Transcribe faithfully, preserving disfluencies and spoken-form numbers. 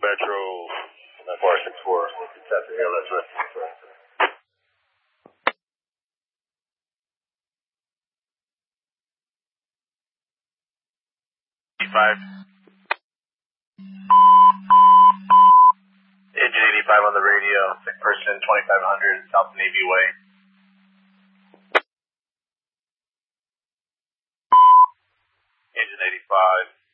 Metro, four six four. Yeah, that's right. eighty-five. Engine eighty-five on the radio, sick person, twenty-five hundred, South Navy Way. Engine eighty-five.